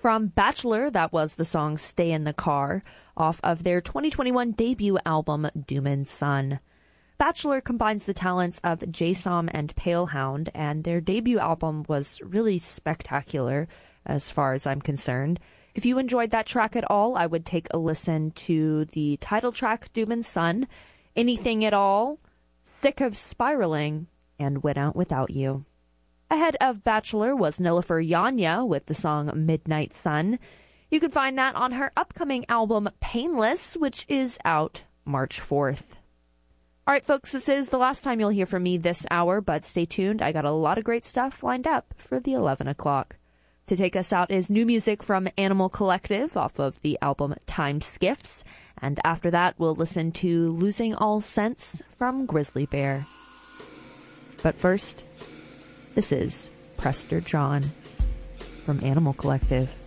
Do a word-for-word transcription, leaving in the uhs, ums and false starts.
From Bachelor, that was the song Stay in the Car, off of their twenty twenty-one debut album, Doom and Son. Bachelor combines the talents of J-Som and Palehound, and their debut album was really spectacular, as far as I'm concerned. If you enjoyed that track at all, I would take a listen to the title track, Doom and Son, Anything at All, Sick of Spiraling, and Went Out Without You. Ahead of Bachelor was Nilüfer Yanya with the song Midnight Sun. You can find that on her upcoming album Painless, which is out March fourth. All right, folks, this is the last time you'll hear from me this hour, but stay tuned. I got a lot of great stuff lined up for the eleven o'clock. To take us out is new music from Animal Collective off of the album Time Skiffs, and after that we'll listen to Losing All Sense from Grizzly Bear. But first, this is Prester John from Animal Collective.